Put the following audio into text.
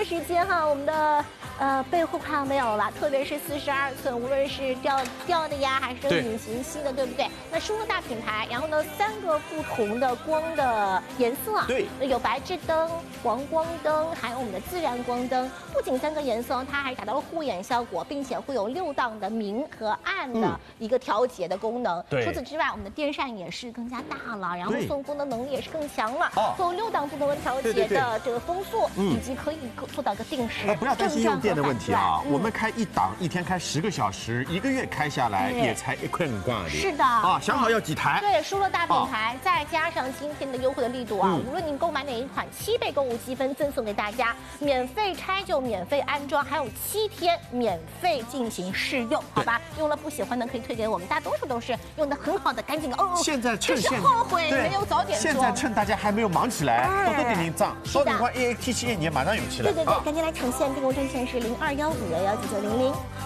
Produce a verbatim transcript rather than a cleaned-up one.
时间哈，我们的呃背护快要没有了，特别是四十二寸，无论是吊吊的呀，还是隐形吸的，对不对？那舒乐大品牌，然后呢，三个不同的光的颜色， 对， 有白炽灯、黄光灯，还有我们的自然光灯。不仅三个颜色，它还达到了护眼效果，并且会有六档的明和暗的一个调节的功能。 对， 除此之外，我们的电扇也是更加大了，然后对送风的能力也是更强了。 哦， 会有六档不同的调节的这个风速，以及可以做到一个定时。 不要担心用电的问题啊， 嗯、 我们开一档，一天开十个小时，一个月开下来也才一块五挂的。 是的啊，想好要几台？ 对，舒乐大品牌，再加上今天的优惠的力度啊， 嗯、 无论您购买哪一款，七倍购物积分赠送给大家，免费拆就免费安装，还有七天免费进行试用，好吧？用了不喜欢的可以退给我们，大多数都是用的很好的，赶紧的哦。 现在趁现后悔没有早点做。 现在趁大家还没有忙起来，多多点点赞，烧点光 A A T 七年马上有起来。 对对对，赶紧来抢现，订购专线是零二幺五幺幺九九零零。